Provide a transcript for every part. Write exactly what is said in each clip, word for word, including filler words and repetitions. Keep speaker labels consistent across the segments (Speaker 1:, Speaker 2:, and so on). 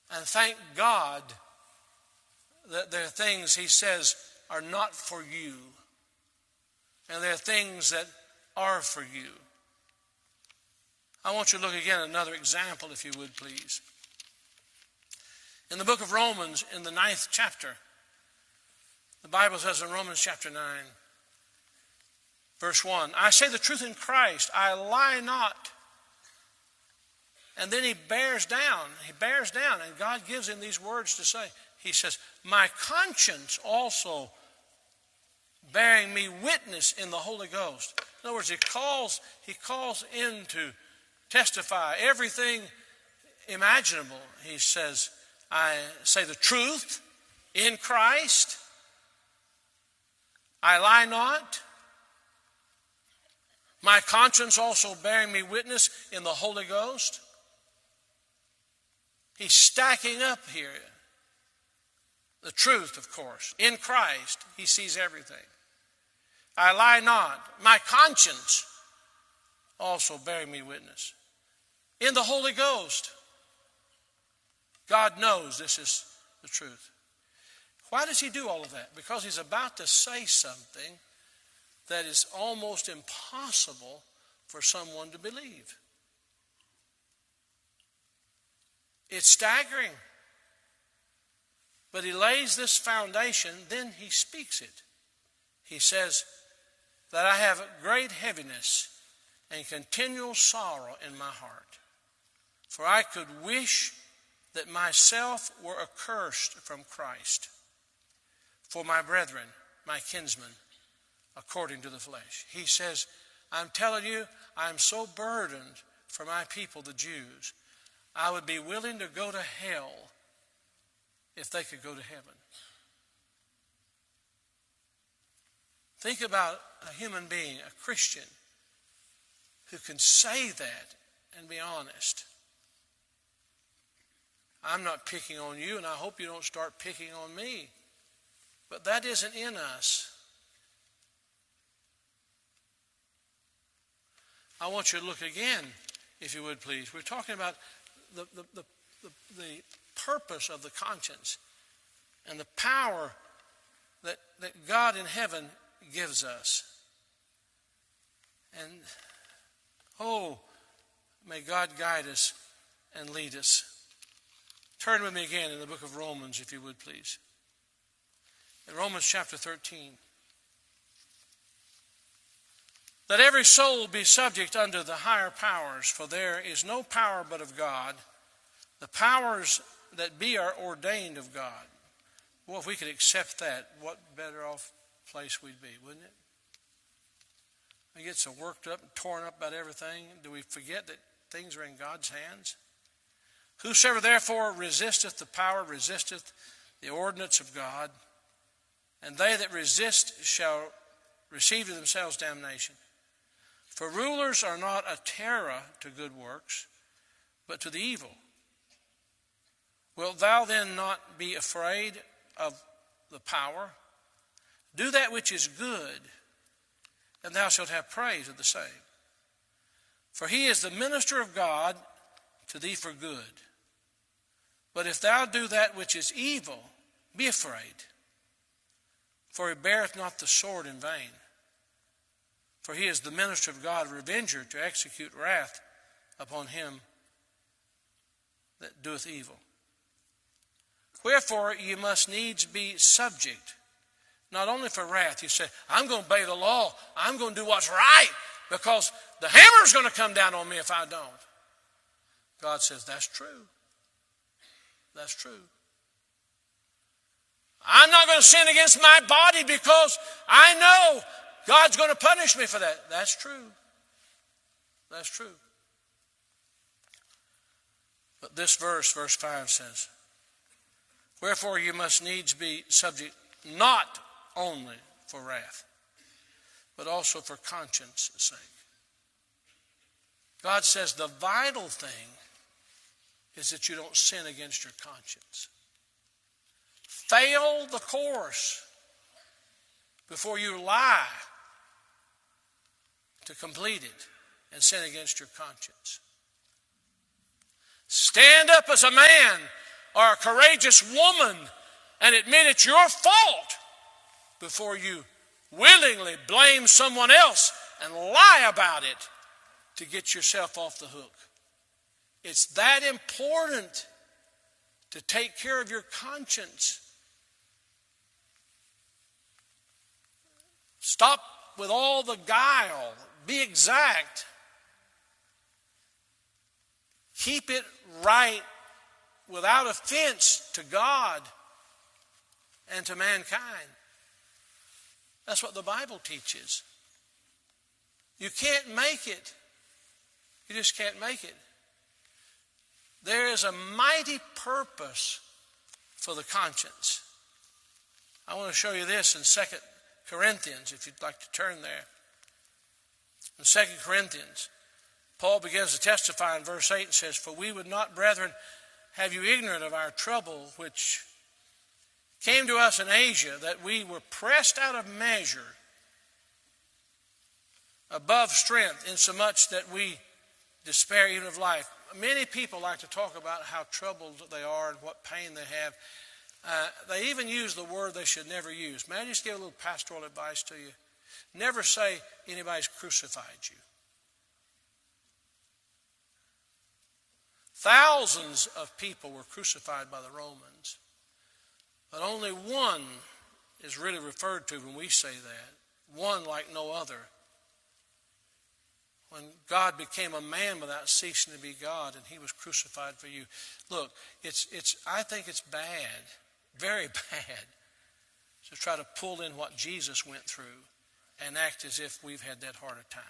Speaker 1: And thank God that there are things he says are not for you. And there are things that are for you. I want you to look again at another example, if you would, please. In the book of Romans, in the ninth chapter, the Bible says in Romans chapter nine, verse one, I say the truth in Christ, I lie not. And then he bears down, he bears down, and God gives him these words to say. He says, my conscience also bearing me witness in the Holy Ghost. In other words, he calls, he calls in to testify everything imaginable. He says, I say the truth in Christ. I lie not. My conscience also bearing me witness in the Holy Ghost. He's stacking up here. The truth, of course. In Christ, he sees everything. I lie not. My conscience also bearing me witness. In the Holy Ghost. God knows this is the truth. Why does he do all of that? Because he's about to say something that is almost impossible for someone to believe. It's staggering. But he lays this foundation, then he speaks it. He says that I have great heaviness and continual sorrow in my heart. For I could wish that myself were accursed from Christ for my brethren, my kinsmen, according to the flesh. He says, I'm telling you, I'm so burdened for my people, the Jews. I would be willing to go to hell if they could go to heaven. Think about a human being, a Christian, who can say that and be honest. I'm not picking on you, and I hope you don't start picking on me. But that isn't in us. I want you to look again, if you would please. We're talking about the, the, the, the, the purpose of the conscience and the power that, that God in heaven gives us. And, oh, may God guide us and lead us. Turn with me again in the book of Romans, if you would please. In Romans chapter thirteen. Let every soul be subject unto the higher powers, for there is no power but of God. The powers that be are ordained of God. Well, if we could accept that, what better off place we'd be, wouldn't it? We get so worked up and torn up about everything. Do we forget that things are in God's hands? Whosoever therefore resisteth the power, resisteth the ordinance of God, and they that resist shall receive to themselves damnation. For rulers are not a terror to good works, but to the evil. Wilt thou then not be afraid of the power? Do that which is good, and thou shalt have praise of the same. For he is the minister of God to thee for good. But if thou do that which is evil, be afraid. For he beareth not the sword in vain. For he is the minister of God, revenger, to execute wrath upon him that doeth evil. Wherefore you must needs be subject, not only for wrath. You say, I'm going to obey the law. I'm going to do what's right because the hammer's going to come down on me if I don't. God says, that's true. That's true. I'm not going to sin against my body because I know God's going to punish me for that. That's true. That's true. But this verse, verse five says, wherefore you must needs be subject not only for wrath, but also for conscience sake. God says the vital thing is that you don't sin against your conscience. Fail the course before you lie to complete it and sin against your conscience. Stand up as a man or a courageous woman and admit it's your fault before you willingly blame someone else and lie about it to get yourself off the hook. It's that important to take care of your conscience. Stop with all the guile. Be exact. Keep it right without offense to God and to mankind. That's what the Bible teaches. You can't make it. You just can't make it. There is a mighty purpose for the conscience. I want to show you this in Second Corinthians, if you'd like to turn there. In Second Corinthians, Paul begins to testify in verse eight and says, "For we would not, brethren, have you ignorant of our trouble, which came to us in Asia, that we were pressed out of measure, above strength, insomuch that we despair even of life." Many people like to talk about how troubled they are and what pain they have. Uh, they even use the word they should never use. May I just give a little pastoral advice to you? Never say anybody's crucified you. Thousands of people were crucified by the Romans, but only one is really referred to when we say that. One like no other. When God became a man without ceasing to be God, and he was crucified for you. Look, it's it's. I think it's bad, very bad, to try to pull in what Jesus went through and act as if we've had that hard a time.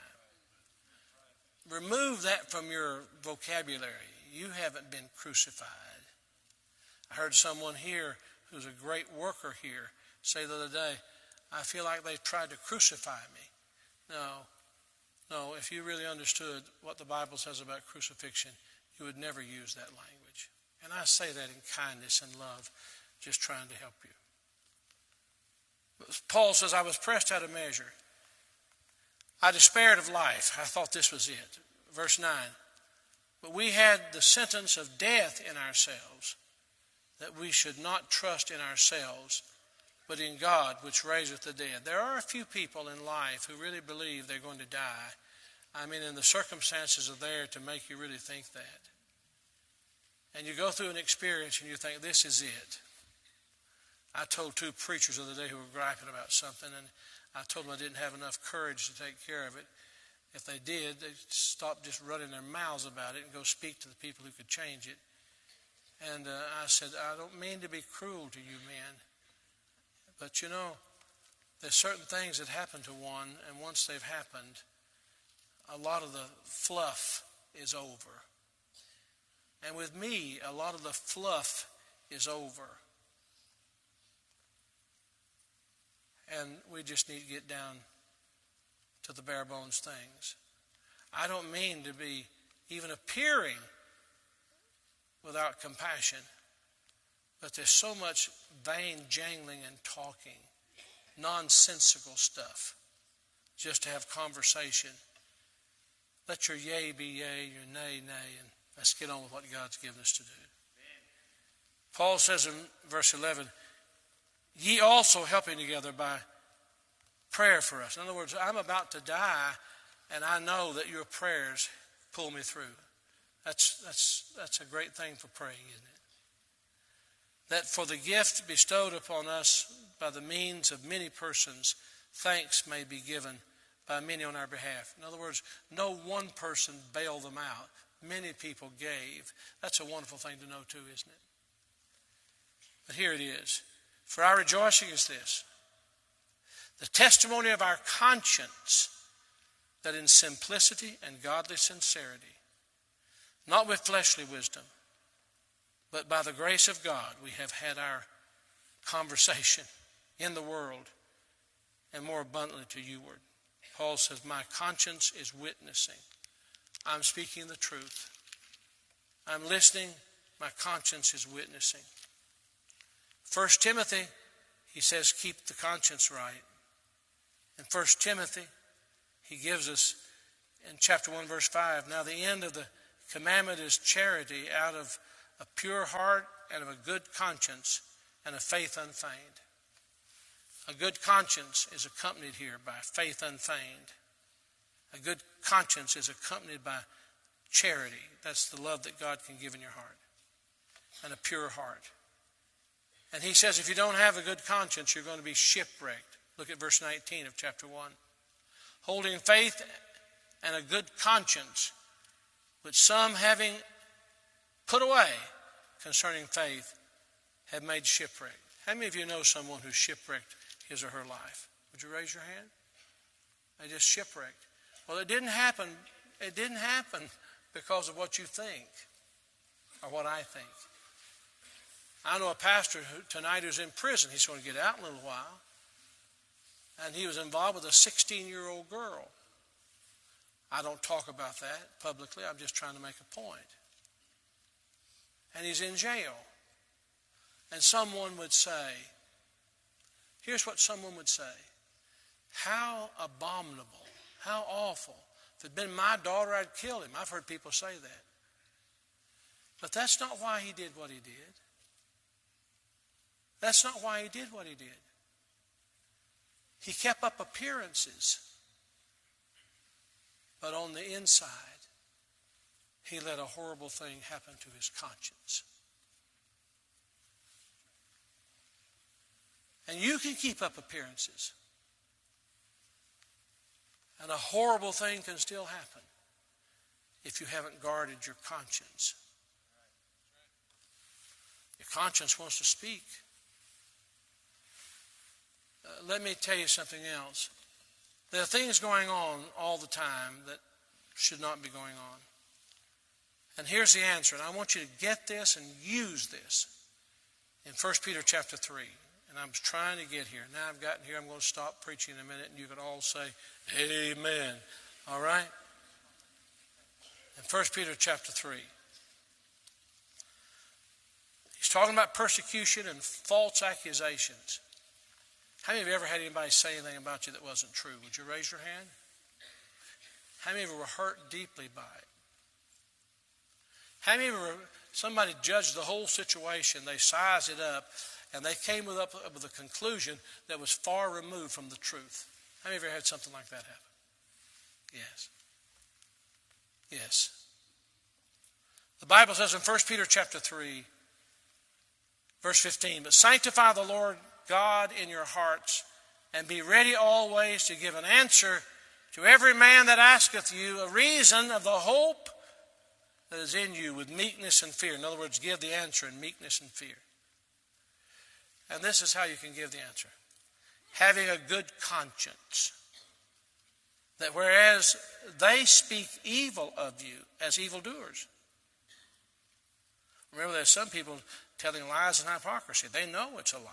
Speaker 1: Remove that from your vocabulary. You haven't been crucified. I heard someone here who's a great worker here say the other day, "I feel like they tried to crucify me." No. No, if you really understood what the Bible says about crucifixion, you would never use that language. And I say that in kindness and love, just trying to help you. But Paul says, "I was pressed out of measure. I despaired of life." I thought this was it. Verse nine. "But we had the sentence of death in ourselves, that we should not trust in ourselves, but in God, which raiseth the dead." There are a few people in life who really believe they're going to die. I mean, and the circumstances are there to make you really think that. And you go through an experience and you think, this is it. I told two preachers the other day who were griping about something, and I told them I didn't have enough courage to take care of it. If they did, they'd stop just running their mouths about it and go speak to the people who could change it. And uh, I said, I don't mean to be cruel to you men, but you know, there's certain things that happen to one, and once they've happened, a lot of the fluff is over. And with me, a lot of the fluff is over. And we just need to get down to the bare bones things. I don't mean to be even appearing without compassion, but there's so much vain jangling and talking, nonsensical stuff, just to have conversation. Let your yea be yea, your nay, nay, and let's get on with what God's given us to do. Paul says in verse eleven, "Ye also helping together by prayer for us." In other words, I'm about to die, and I know that your prayers pull me through. That's, that's, that's a great thing for praying, isn't it? "That for the gift bestowed upon us by the means of many persons, thanks may be given by many on our behalf." In other words, no one person bailed them out. Many people gave. That's a wonderful thing to know too, isn't it? But here it is. "For our rejoicing is this, the testimony of our conscience, that in simplicity and godly sincerity, not with fleshly wisdom, but by the grace of God, we have had our conversation in the world, and more abundantly to youward." Paul says, my conscience is witnessing. I'm speaking the truth. I'm listening. My conscience is witnessing. First Timothy, he says, keep the conscience right. In First Timothy, he gives us in chapter one, verse five, "Now the end of the commandment is charity out of a pure heart and of a good conscience and a faith unfeigned. A good conscience is accompanied here by faith unfeigned. A good conscience is accompanied by charity. That's the love that God can give in your heart. And a pure heart. And he says if you don't have a good conscience, you're going to be shipwrecked. Look at verse nineteen of chapter one. Holding faith and a good conscience, which some having put away concerning faith have made shipwreck. How many of you know someone who's shipwrecked his or her life? Would you raise your hand? They just shipwrecked. Well, it didn't happen. It didn't happen because of what you think or what I think. I know a pastor who tonight who's in prison. He's going to get out in a little while. And he was involved with a sixteen-year-old girl. I don't talk about that publicly. I'm just trying to make a point. And he's in jail. And someone would say, here's what someone would say. How abominable, how awful. If it had been my daughter, I'd kill him. I've heard people say that. But that's not why he did what he did. That's not why he did what he did. He kept up appearances. But on the inside, he let a horrible thing happen to his conscience. And you can keep up appearances. And a horrible thing can still happen if you haven't guarded your conscience. Your conscience wants to speak. Uh, let me tell you something else. There are things going on all the time that should not be going on. And here's the answer. And I want you to get this and use this in First Peter chapter three. And I'm trying to get here. Now I've gotten here. I'm going to stop preaching in a minute and you can all say, amen. All right? In First Peter chapter three. He's talking about persecution and false accusations. How many of you ever had anybody say anything about you that wasn't true? Would you raise your hand? How many of you were hurt deeply by it? How many of you were, somebody judged the whole situation, they sized it up, and they came with up with a conclusion that was far removed from the truth? How many of you ever had something like that happen? Yes. Yes. The Bible says in First Peter chapter three, verse fifteen, but sanctify the Lord God in your hearts, and be ready always to give an answer to every man that asketh you a reason of the hope that is in you with meekness and fear. In other words, give the answer in meekness and fear. And this is how you can give the answer. Having a good conscience, that whereas they speak evil of you as evildoers. Remember, there's some people telling lies and hypocrisy. They know it's a lie.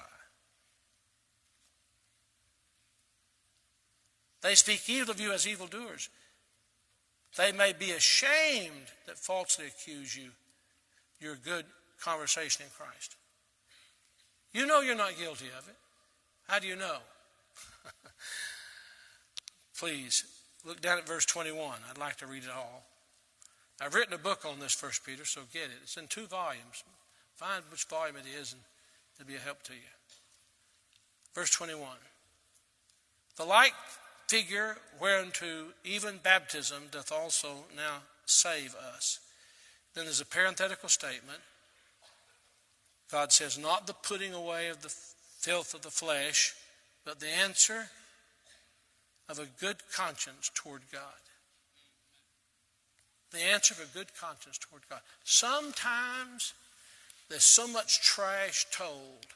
Speaker 1: They speak evil of you as evildoers. They may be ashamed that falsely accuse you your good conversation in Christ. You know you're not guilty of it. How do you know? Please, look down at verse twenty-one. I'd like to read it all. I've written a book on this, First Peter, so get it. It's in two volumes. Find which volume it is, and it'll be a help to you. Verse twenty-one. The like figure whereunto even baptism doth also now save us. Then there's a parenthetical statement. God says, not the putting away of the filth of the flesh, but the answer of a good conscience toward God. The answer of a good conscience toward God. Sometimes there's so much trash told.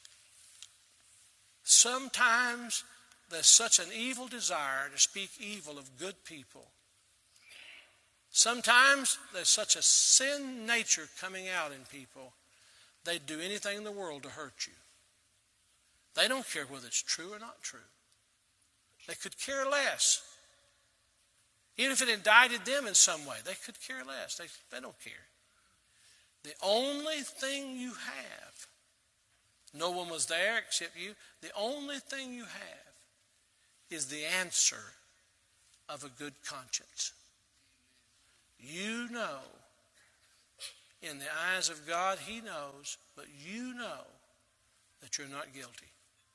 Speaker 1: Sometimes there's such an evil desire to speak evil of good people. Sometimes there's such a sin nature coming out in people, they'd do anything in the world to hurt you. They don't care whether it's true or not true. They could care less. Even if it indicted them in some way, they could care less. They, they don't care. The only thing you have, no one was there except you, the only thing you have is the answer of a good conscience. You know In the eyes of God, He knows, but you know that you're not guilty.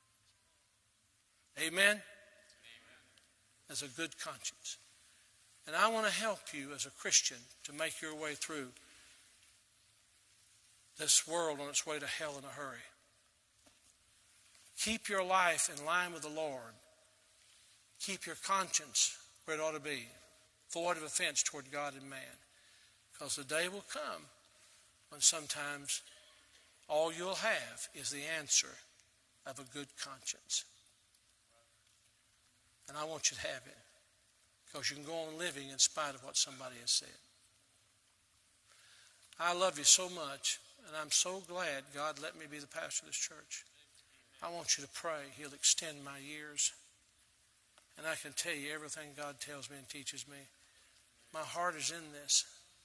Speaker 1: Amen? As a good conscience. And I want to help you as a Christian to make your way through this world on its way to hell in a hurry. Keep your life in line with the Lord. Keep your conscience where it ought to be, void of offense toward God and man. Because the day will come when sometimes all you'll have is the answer of a good conscience. And I want you to have it, because you can go on living in spite of what somebody has said. I love you so much, and I'm so glad God let me be the pastor of this church. I want you to pray He'll extend my years. And I can tell you everything God tells me and teaches me. My heart is in this.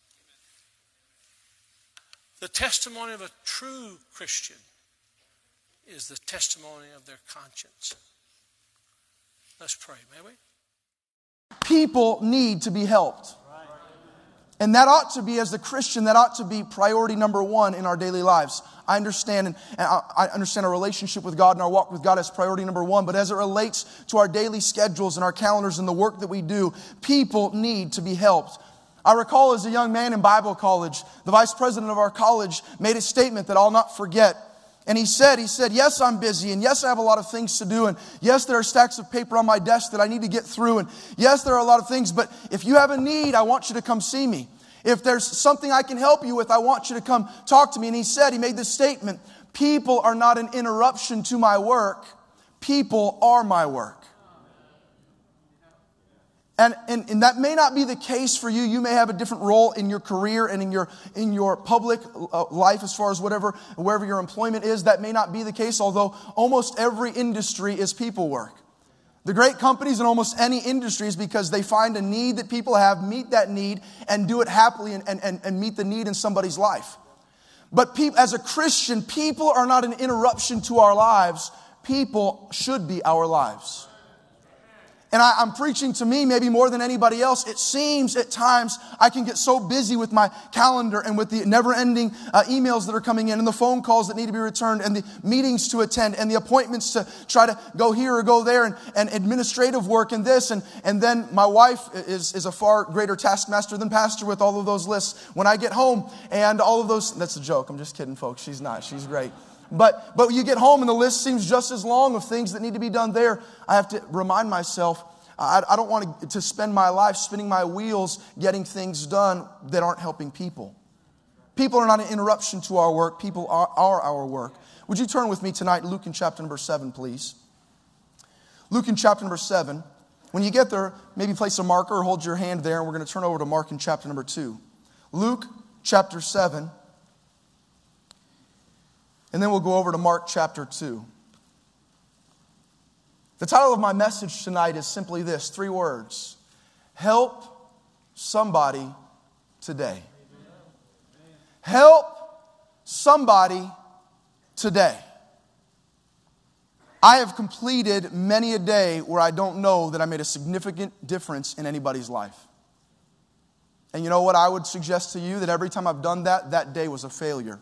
Speaker 1: The testimony of a true Christian is the testimony of their conscience. Let's pray, may we?
Speaker 2: People need to be helped. And that ought to be, as the Christian, that ought to be priority number one in our daily lives. I understand and, and I, I understand our relationship with God and our walk with God as priority number one. But as it relates to our daily schedules and our calendars and the work that we do, people need to be helped. I recall as a young man in Bible college, the vice president of our college made a statement that I'll not forget. And he said, he said, yes, I'm busy. And yes, I have a lot of things to do. And yes, there are stacks of paper on my desk that I need to get through. And yes, there are a lot of things. But if you have a need, I want you to come see me. If there's something I can help you with, I want you to come talk to me. And he said, he made this statement, people are not an interruption to my work. People are my work. And, and, and that may not be the case for you. You may have a different role in your career and in your, in your public life as far as whatever, wherever your employment is. That may not be the case, although almost every industry is people work. The great companies in almost any industry is because they find a need that people have, meet that need, and do it happily and, and, and meet the need in somebody's life. But people, as a Christian, people are not an interruption to our lives. People should be our lives. And I, I'm preaching to me maybe more than anybody else. It seems at times I can get so busy with my calendar and with the never-ending uh, emails that are coming in and the phone calls that need to be returned and the meetings to attend and the appointments to try to go here or go there and, and administrative work and this. And, and then my wife is, is a far greater taskmaster than pastor with all of those lists. When I get home and all of those, that's a joke. I'm just kidding, folks. She's not. She's great. But but you get home and the list seems just as long of things that need to be done there. I have to remind myself, I, I don't want to spend my life spinning my wheels getting things done that aren't helping people. People are not an interruption to our work. People are, are our work. Would you turn with me tonight, Luke in chapter number seven, please? Luke in chapter number seven. When you get there, maybe place a marker or hold your hand there, and we're going to turn over to Mark in chapter number two. Luke chapter seven. And then we'll go over to Mark chapter two. The title of my message tonight is simply this, three words. Help somebody today. Help somebody today. I have completed many a day where I don't know that I made a significant difference in anybody's life. And you know what I would suggest to you? That every time I've done that, that day was a failure.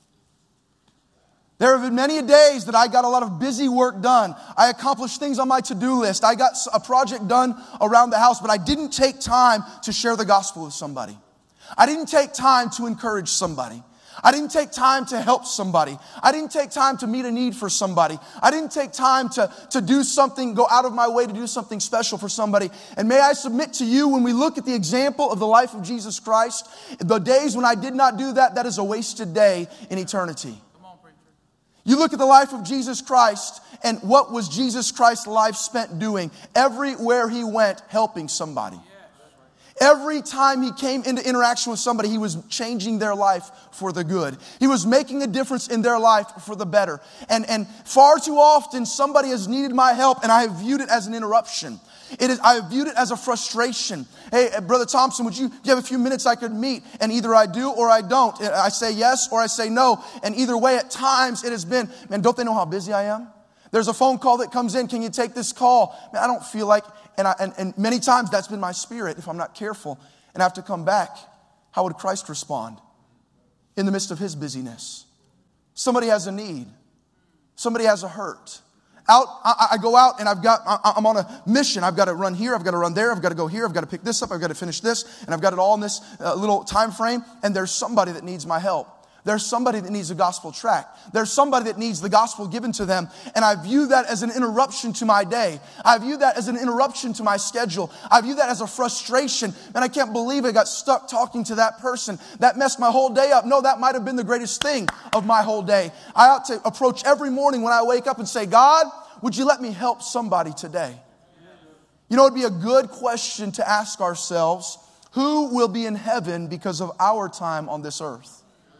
Speaker 2: There have been many days that I got a lot of busy work done. I accomplished things on my to-do list. I got a project done around the house, but I didn't take time to share the gospel with somebody. I didn't take time to encourage somebody. I didn't take time to help somebody. I didn't take time to meet a need for somebody. I didn't take time to, to do something, go out of my way to do something special for somebody. And may I submit to you, when we look at the example of the life of Jesus Christ, the days when I did not do that, that is a wasted day in eternity. You look at the life of Jesus Christ, and what was Jesus Christ's life spent doing? Everywhere He went, helping somebody. Every time He came into interaction with somebody, He was changing their life for the good. He was making a difference in their life for the better. And, and far too often, somebody has needed my help, and I have viewed it as an interruption. It is, I have viewed it as a frustration. Hey, Brother Thompson, would you, do you have a few minutes I could meet? And either I do or I don't. I say yes or I say no. And either way, at times it has been, man, don't they know how busy I am? There's a phone call that comes in. Can you take this call? Man, I don't feel like, and, I, and, and many times that's been my spirit if I'm not careful. And I have to come back. How would Christ respond? in the midst of his busyness. Somebody has a need. Somebody has a hurt. Out, I, I go out and I've got, I, I'm on a mission. I've got to run here. I've got to run there. I've got to go here. I've got to pick this up. I've got to finish this. And I've got it all in this uh, little time frame. And there's somebody that needs my help. There's somebody that needs a gospel tract. There's somebody that needs the gospel given to them. And I view that as an interruption to my day. I view that as an interruption to my schedule. I view that as a frustration. And I can't believe I got stuck talking to that person. That messed my whole day up. No, that might have been the greatest thing of my whole day. I ought to approach every morning when I wake up and say, God, would you let me help somebody today? You know, it'd be a good question to ask ourselves, who will be in heaven because of our time on this earth?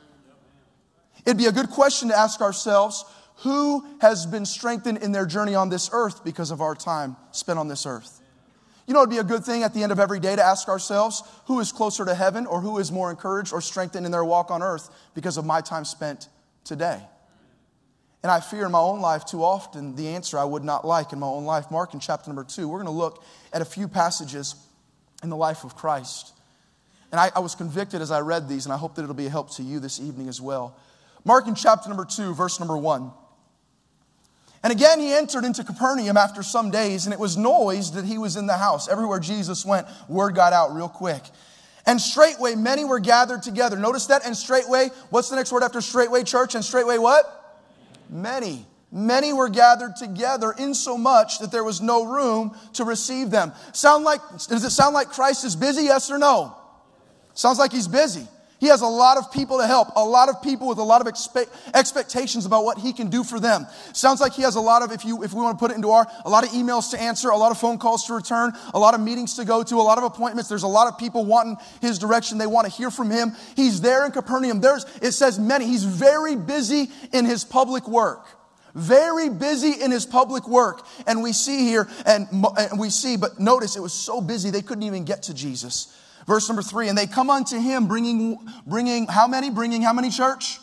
Speaker 2: It'd be a good question to ask ourselves, who has been strengthened in their journey on this earth because of our time spent on this earth? You know, it'd be a good thing at the end of every day to ask ourselves, who is closer to heaven or who is more encouraged or strengthened in their walk on earth because of my time spent today? And I fear in my own life too often the answer I would not like in my own life. Mark in chapter number two, we're going to look at a few passages in the life of Christ. And I, I was convicted as I read these, and I hope that it'll be a help to you this evening as well. Mark in chapter number two, verse number one. And again he entered into Capernaum after some days, and it was noised that he was in the house. Everywhere Jesus went, word got out real quick. And straightway many were gathered together. Notice that. And straightway, what's the next word after straightway, church? And straightway what? Many. Many were gathered together, insomuch that there was no room to receive them. Sound like, does it sound like Christ is busy? Yes or no? Sounds like he's busy. He has a lot of people to help, a lot of people with a lot of expe- expectations about what he can do for them. Sounds like he has a lot of, if you, if we want to put it into our, a lot of emails to answer, a lot of phone calls to return, a lot of meetings to go to, a lot of appointments. There's a lot of people wanting his direction. They want to hear from him. He's there in Capernaum. There's, it says many. He's very busy in his public work. Very busy in his public work. And we see here, and, and we see, but notice it was so busy they couldn't even get to Jesus. Verse number three, and they come unto him bringing, bringing how many? Bringing how many, church?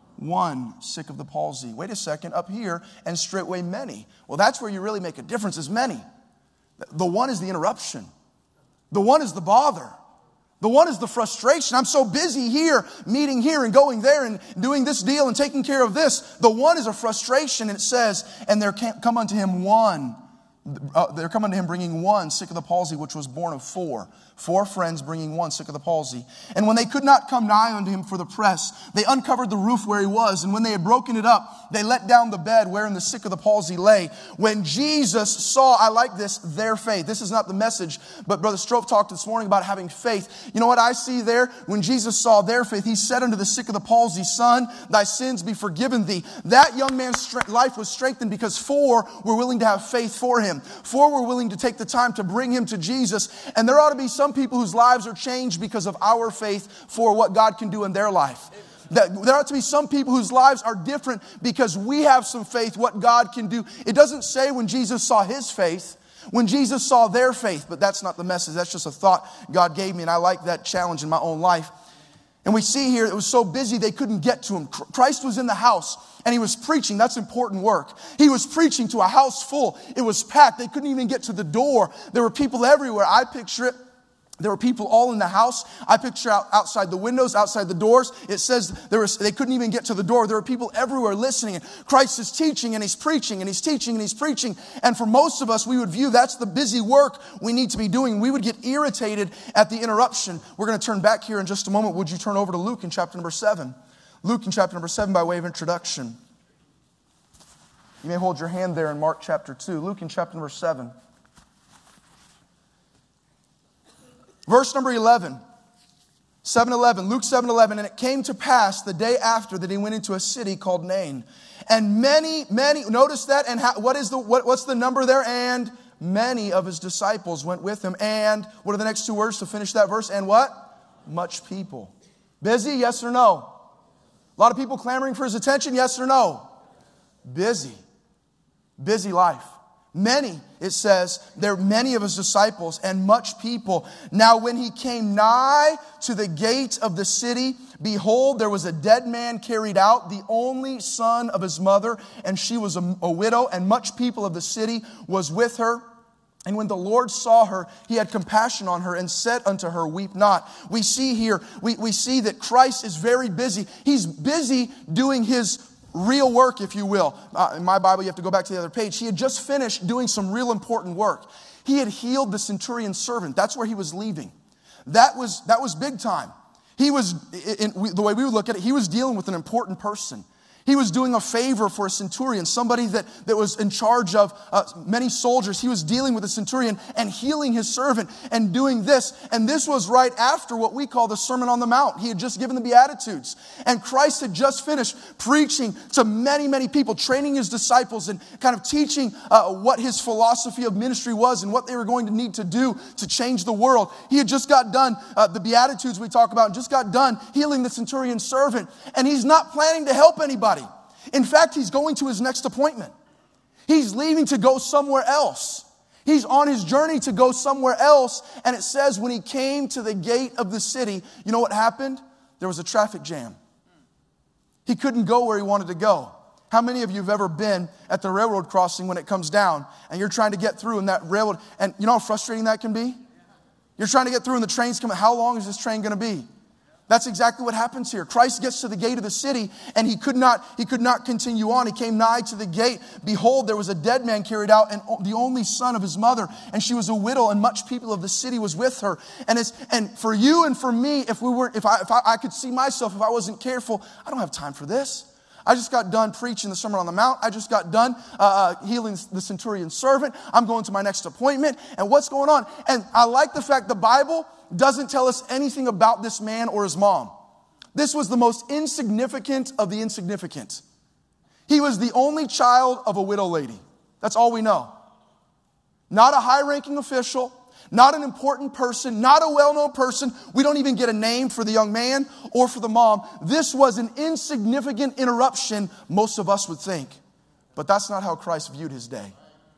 Speaker 2: One, sick of the palsy. Wait a second, up here, and straightway many. Well, that's where you really make a difference, is many. The one is the interruption. The one is the bother. The one is the frustration. I'm so busy here, meeting here and going there and doing this deal and taking care of this. The one is a frustration, and it says, and there come unto him one. Uh, they're coming to him bringing one sick of the palsy, which was born of four. Four friends bringing one sick of the palsy. And when they could not come nigh unto him for the press, they uncovered the roof where he was. And when they had broken it up, they let down the bed wherein the sick of the palsy lay. When Jesus saw, I like this, their faith. This is not the message, but Brother Strope talked this morning about having faith. You know what I see there? When Jesus saw their faith, he said unto the sick of the palsy, Son, thy sins be forgiven thee. That young man's life was strengthened because four were willing to have faith for him. Four were willing to take the time to bring him to Jesus. And there ought to be some people whose lives are changed because of our faith for what God can do in their life. That there ought to be some people whose lives are different because we have some faith what God can do. It doesn't say when Jesus saw his faith, when Jesus saw their faith, but that's not the message. That's just a thought God gave me, and I like that challenge in my own life. And we see here it was so busy they couldn't get to him. Christ was in the house and he was preaching. That's important work. He was preaching to a house full. It was packed. They couldn't even get to the door. There were people everywhere. I picture it. There were people all in the house. I picture out outside the windows, outside the doors. It says there was, they couldn't even get to the door. There were people everywhere listening. And Christ is teaching and he's preaching and he's teaching and he's preaching. And for most of us, we would view that's the busy work we need to be doing. We would get irritated at the interruption. We're going to turn back here in just a moment. Would you turn over to Luke in chapter number seven? Luke in chapter number seven by way of introduction. You may hold your hand there in Mark chapter two. Luke in chapter number seven. Verse number eleven, seven eleven, Luke seven eleven, and it came to pass the day after that he went into a city called Nain. And many, many, notice that, and how, what is the, what, what's the number there? And many of his disciples went with him. And what are the next two words to finish that verse? And what? Much people. Busy, yes or no? A lot of people clamoring for his attention, yes or no? Busy. Busy life. Many, it says, there are many of his disciples and much people. Now when he came nigh to the gate of the city, behold, there was a dead man carried out, the only son of his mother, and she was a, a widow, and much people of the city was with her. And when the Lord saw her, he had compassion on her and said unto her, weep not. We see here, we, we see that Christ is very busy. He's busy doing his real work, if you will. Uh, in my Bible, you have to go back to the other page. He had just finished doing some real important work. He had healed the centurion's servant. That's where he was leaving. That was, that was big time. He was, in, in, the way we would look at it, he was dealing with an important person. He was doing a favor for a centurion, somebody that, that was in charge of uh, many soldiers. He was dealing with a centurion and healing his servant and doing this. And this was right after what we call the Sermon on the Mount. He had just given the Beatitudes. And Christ had just finished preaching to many, many people, training his disciples and kind of teaching uh, what his philosophy of ministry was and what they were going to need to do to change the world. He had just got done, uh, the Beatitudes we talk about, and just got done healing the centurion's servant. And he's not planning to help anybody. In fact, he's going to his next appointment. He's leaving to go somewhere else. He's on his journey to go somewhere else. And it says when he came to the gate of the city, you know what happened? There was a traffic jam. He couldn't go where he wanted to go. How many of you have ever been at the railroad crossing when it comes down and you're trying to get through and that railroad, and you know how frustrating that can be? You're trying to get through and the train's coming. How long is this train going to be? That's exactly what happens here. Christ gets to the gate of the city and he could not, he could not continue on. He came nigh to the gate. Behold, there was a dead man carried out, and the only son of his mother, and she was a widow, and much people of the city was with her. And it's, and for you and for me, if we weren't, if I, if I, I could see myself, if I wasn't careful, I don't have time for this. I just got done preaching the Sermon on the Mount. I just got done uh, healing the centurion's servant. I'm going to my next appointment. And what's going on? And I like the fact the Bible doesn't tell us anything about this man or his mom. This was the most insignificant of the insignificant. He was the only child of a widow lady. That's all we know. Not a high-ranking official, not an important person, not a well-known person. We don't even get a name for the young man or for the mom. This was an insignificant interruption, most of us would think. But that's not how Christ viewed his day.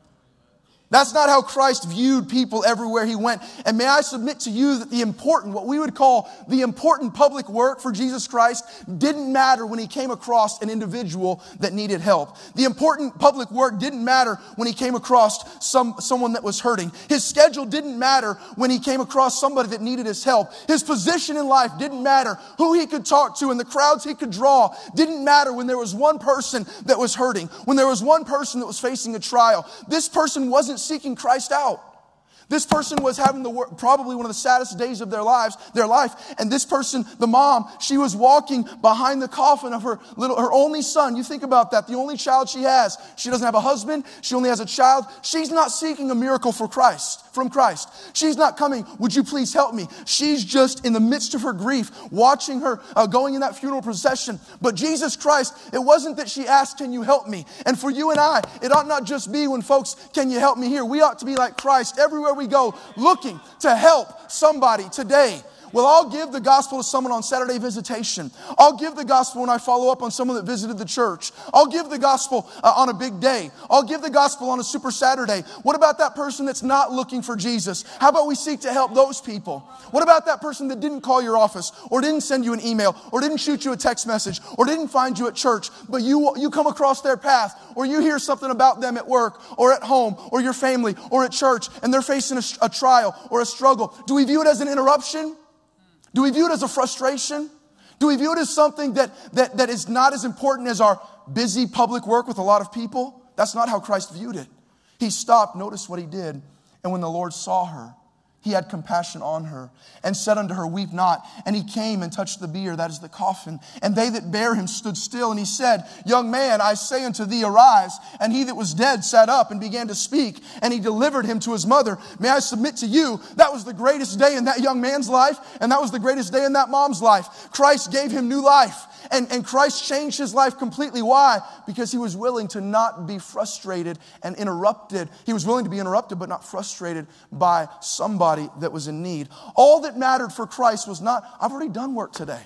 Speaker 2: That's not how Christ viewed people everywhere he went. And may I submit to you that the important, what we would call the important public work for Jesus Christ didn't matter when he came across an individual that needed help. The important public work didn't matter when he came across some, someone that was hurting. His schedule didn't matter when he came across somebody that needed his help. His position in life didn't matter. Who he could talk to and the crowds he could draw didn't matter when there was one person that was hurting, when there was one person that was facing a trial. This person wasn't seeking Christ out. This person was having the probably one of the saddest days of their lives, their life. And this person, the mom, she was walking behind the coffin of her little, her only son. You think about that. The only child she has. She doesn't have a husband. She only has a child. She's not seeking a miracle for Christ, from Christ. She's not coming, would you please help me? She's just in the midst of her grief, watching her uh, going in that funeral procession. But Jesus Christ, it wasn't that she asked, can you help me? And for you and I, it ought not just be when folks, can you help me here? We ought to be like Christ everywhere we go, looking to help somebody today. Well, I'll give the gospel to someone on Saturday visitation. I'll give the gospel when I follow up on someone that visited the church. I'll give the gospel uh, on a big day. I'll give the gospel on a super Saturday. What about that person that's not looking for Jesus? How about we seek to help those people? What about that person that didn't call your office or didn't send you an email or didn't shoot you a text message or didn't find you at church, but you, you come across their path or you hear something about them at work or at home or your family or at church and they're facing a, a trial or a struggle? Do we view it as an interruption? Do we view it as a frustration? Do we view it as something that, that, that is not as important as our busy public work with a lot of people? That's not how Christ viewed it. He stopped, notice what he did. And when the Lord saw her, he had compassion on her and said unto her, weep not. And he came and touched the bier, that is the coffin. And they that bare him stood still. And he said, young man, I say unto thee, arise. And he that was dead sat up and began to speak. And he delivered him to his mother. May I submit to you, that was the greatest day in that young man's life. And that was the greatest day in that mom's life. Christ gave him new life. And, and Christ changed his life completely. Why? Because he was willing to not be frustrated and interrupted. He was willing to be interrupted but not frustrated by somebody that was in need. All that mattered for Christ was not, I've already done work today.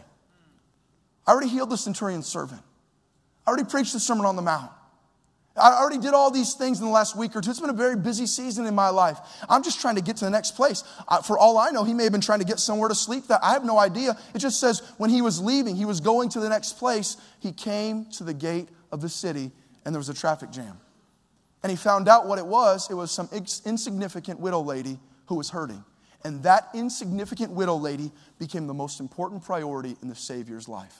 Speaker 2: I already healed the centurion's servant. I already preached the Sermon on the Mount. I already did all these things in the last week or two. It's been a very busy season in my life. I'm just trying to get to the next place. Uh, for all I know, he may have been trying to get somewhere to sleep. That I have no idea. It just says when he was leaving, he was going to the next place. He came to the gate of the city and there was a traffic jam. And he found out what it was. It was some insignificant widow lady who was hurting. And that insignificant widow lady became the most important priority in the Savior's life.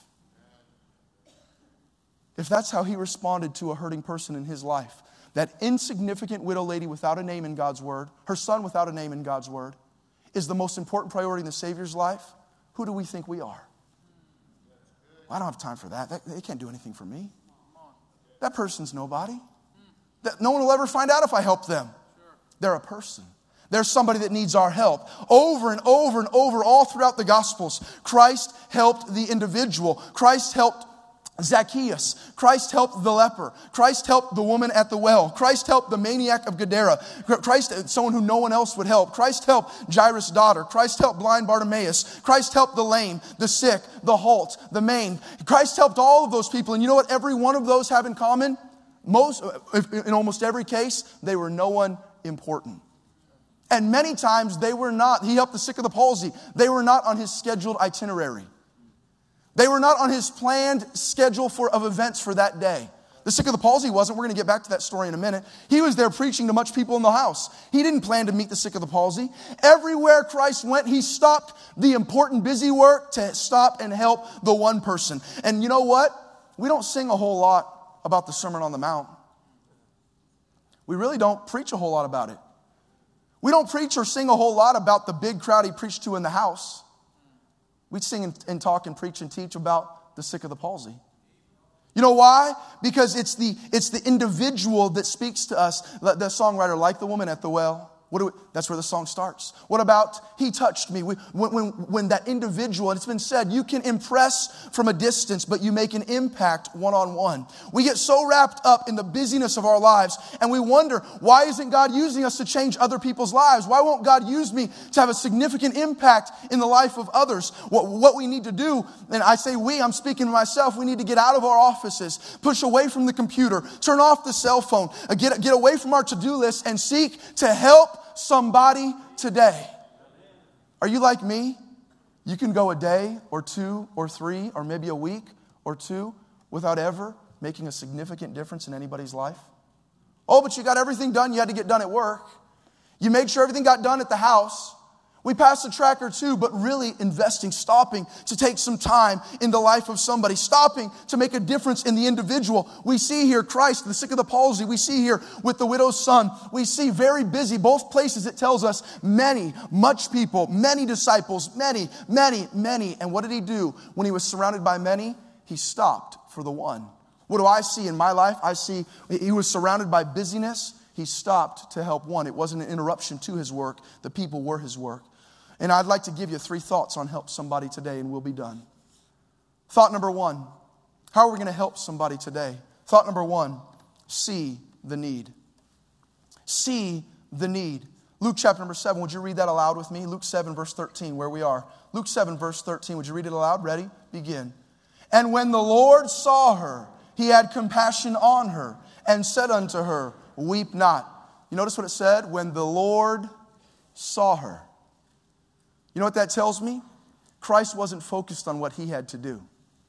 Speaker 2: If that's how he responded to a hurting person in his life, that insignificant widow lady without a name in God's word, her son without a name in God's word, is the most important priority in the Savior's life, who do we think we are? Well, I don't have time for that. They can't do anything for me. That person's nobody. That no one will ever find out if I help them. They're a person. There's somebody that needs our help. Over and over and over, all throughout the Gospels, Christ helped the individual. Christ helped Zacchaeus. Christ helped the leper. Christ helped the woman at the well. Christ helped the maniac of Gadara. Christ, someone who no one else would help. Christ helped Jairus' daughter. Christ helped blind Bartimaeus. Christ helped the lame, the sick, the halt, the maimed. Christ helped all of those people. And you know what every one of those have in common? Most, in almost every case, they were no one important. And many times they were not. He helped the sick of the palsy. They were not on his scheduled itinerary. They were not on his planned schedule for, of events for that day. The sick of the palsy wasn't. We're going to get back to that story in a minute. He was there preaching to much people in the house. He didn't plan to meet the sick of the palsy. Everywhere Christ went, he stopped the important busy work to stop and help the one person. And you know what? We don't sing a whole lot about the Sermon on the Mount. We really don't preach a whole lot about it. We don't preach or sing a whole lot about the big crowd he preached to in the house. We sing and, and talk and preach and teach about the sick of the palsy. You know why? Because it's the, it's the individual that speaks to us. The songwriter, like the woman at the well. What do we, that's where the song starts. What about he touched me? We, when, when, when that individual, and it's been said, you can impress from a distance, but you make an impact one-on-one. We get so wrapped up in the busyness of our lives, and we wonder, why isn't God using us to change other people's lives? Why won't God use me to have a significant impact in the life of others? What, what we need to do, and I say we, I'm speaking to myself, we need to get out of our offices, push away from the computer, turn off the cell phone, get, get away from our to-do list, and seek to help somebody today. Are you like me? You can go a day or two or three or maybe a week or two without ever making a significant difference in anybody's life. Oh, but you got everything done you had to get done at work. You made sure everything got done at the house. We passed a track or two, but really investing, stopping to take some time in the life of somebody, stopping to make a difference in the individual. We see here Christ, the sick of the palsy. We see here with the widow's son. We see very busy. Both places it tells us many, much people, many disciples, many, many, many. And what did he do when he was surrounded by many? He stopped for the one. What do I see in my life? I see he was surrounded by busyness. He stopped to help one. It wasn't an interruption to his work. The people were his work. And I'd like to give you three thoughts on help somebody today, and we'll be done. Thought number one, how are we going to help somebody today? Thought number one, see the need. See the need. Luke chapter number seven, would you read that aloud with me? Luke seven, verse thirteen, where we are. Luke seven, verse thirteen, would you read it aloud? Ready? Begin. And when the Lord saw her, he had compassion on her and said unto her, weep not. You notice what it said? When the Lord saw her. You know what that tells me? Christ wasn't focused on what he had to do.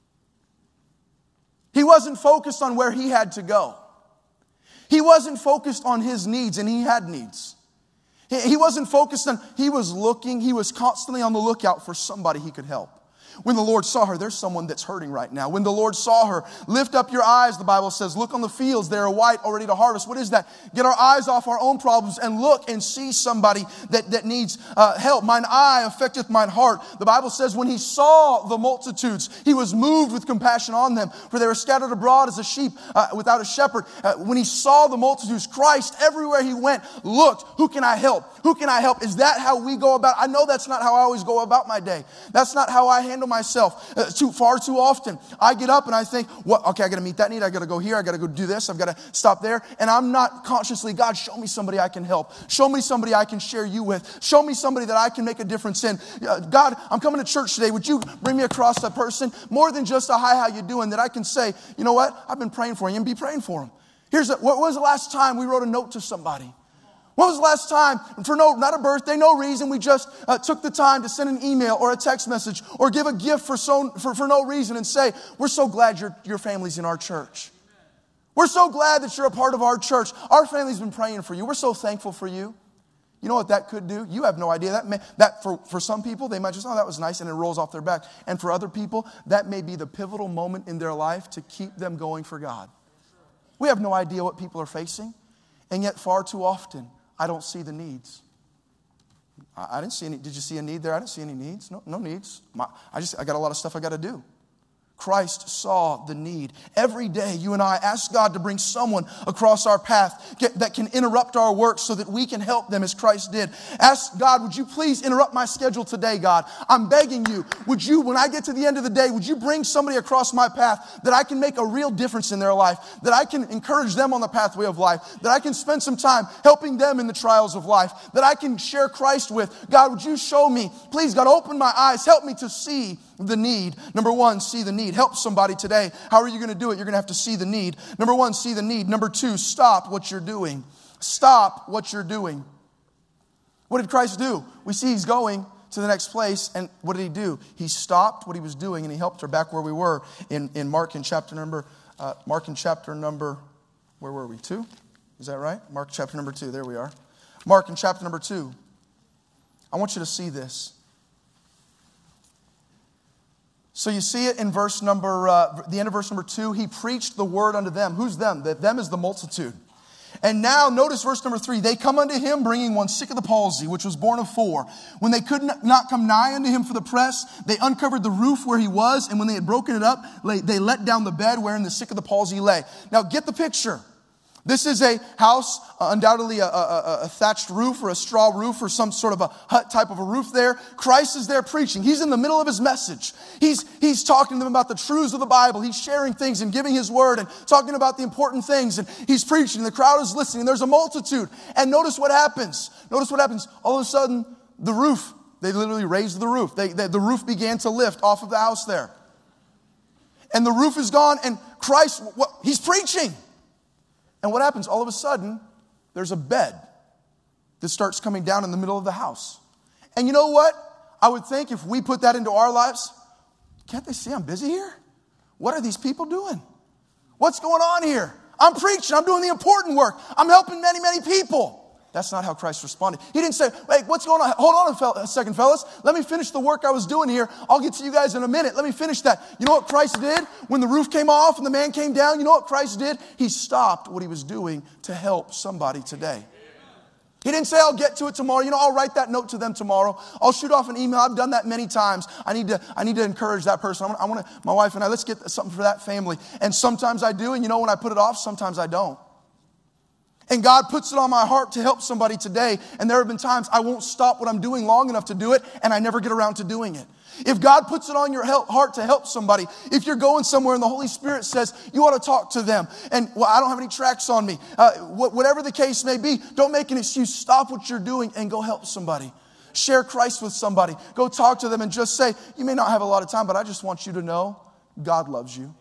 Speaker 2: He wasn't focused on where he had to go. He wasn't focused on his needs, and he had needs. He wasn't focused on, he was looking, he was constantly on the lookout for somebody he could help. When the Lord saw her, there's someone that's hurting right now. When the Lord saw her, lift up your eyes, the Bible says. Look on the fields, they are white, already to harvest. What is that? Get our eyes off our own problems and look and see somebody that, that needs uh, help. Mine eye affecteth mine heart. The Bible says when he saw the multitudes, he was moved with compassion on them, for they were scattered abroad as a sheep uh, without a shepherd. Uh, when he saw the multitudes, Christ, everywhere he went, looked, who can I help? Who can I help? Is that how we go about? I know that's not how I always go about my day. That's not how I handle myself. Uh, too far too often, I get up and I think, "What? Okay, I got to meet that need. I got to go here. I got to go do this. I've got to stop there." And I'm not consciously, God, show me somebody I can help. Show me somebody I can share you with. Show me somebody that I can make a difference in. Uh, God, I'm coming to church today. Would you bring me across that person? More than just a hi, how you doing? That I can say, you know what? I've been praying for you, and be praying for them. Here's a, what was the last time we wrote a note to somebody? When was the last time, for no, not a birthday, no reason, we just uh, took the time to send an email or a text message or give a gift for, so, for, for no reason and say, we're so glad your, your family's in our church. We're so glad that you're a part of our church. Our family's been praying for you. We're so thankful for you. You know what that could do? You have no idea. That may, that for, for some people, they might just, oh, that was nice, and it rolls off their back. And for other people, that may be the pivotal moment in their life to keep them going for God. We have no idea what people are facing. And yet far too often, I don't see the needs. I, I didn't see any. Did you see a need there? I didn't see any needs. No, no needs. My, I just, I got a lot of stuff I got to do. Christ saw the need. Every day, you and I ask God to bring someone across our path that can interrupt our work so that we can help them as Christ did. Ask God, would you please interrupt my schedule today, God? I'm begging you. Would you, when I get to the end of the day, would you bring somebody across my path that I can make a real difference in their life, that I can encourage them on the pathway of life, that I can spend some time helping them in the trials of life, that I can share Christ with? God, would you show me? Please, God, open my eyes. Help me to see the need. Number one, see the need. Help somebody today. How are you going to do it? You're going to have to see the need. Number one, see the need. Number two, stop what you're doing. Stop what you're doing. What did Christ do? We see he's going to the next place, and what did he do? He stopped what he was doing, and he helped her back where we were in, in Mark in chapter number, uh, Mark in chapter number, where were we? Two? Is that right? Mark chapter number two. There we are. Mark in chapter number two. I want you to see this. So you see it in verse number, uh, the end of verse number two. He preached the word unto them. Who's them? The, them is the multitude. And now notice verse number three. They come unto him, bringing one sick of the palsy, which was born of four. When they could not come nigh unto him for the press, they uncovered the roof where he was. And when they had broken it up, they let down the bed wherein the sick of the palsy lay. Now get the picture. This is a house, uh, undoubtedly a, a, a thatched roof or a straw roof or some sort of a hut type of a roof there. Christ is there preaching. He's in the middle of his message. He's, he's talking to them about the truths of the Bible. He's sharing things and giving his word and talking about the important things. And he's preaching. The crowd is listening. There's a multitude. And notice what happens. Notice what happens. All of a sudden, the roof, they literally raised the roof. They, they, the roof began to lift off of the house there. And the roof is gone. And Christ, what, he's preaching. And what happens? All of a sudden, there's a bed that starts coming down in the middle of the house. And you know what? I would think if we put that into our lives, can't they see I'm busy here? What are these people doing? What's going on here? I'm preaching. I'm doing the important work. I'm helping many, many people. That's not how Christ responded. He didn't say, wait, what's going on? Hold on a second, fellas. Let me finish the work I was doing here. I'll get to you guys in a minute. Let me finish that. You know what Christ did? When the roof came off and the man came down, you know what Christ did? He stopped what he was doing to help somebody today. He didn't say, I'll get to it tomorrow. You know, I'll write that note to them tomorrow. I'll shoot off an email. I've done that many times. I need to, I need to encourage that person. I want, I want to, my wife and I, let's get something for that family. And sometimes I do. And you know, when I put it off, sometimes I don't. And God puts it on my heart to help somebody today. And there have been times I won't stop what I'm doing long enough to do it, and I never get around to doing it. If God puts it on your help, heart to help somebody, if you're going somewhere and the Holy Spirit says you ought to talk to them, and well, I don't have any tracts on me, uh, wh- whatever the case may be, don't make an excuse. Stop what you're doing and go help somebody. Share Christ with somebody. Go talk to them and just say, you may not have a lot of time, but I just want you to know God loves you.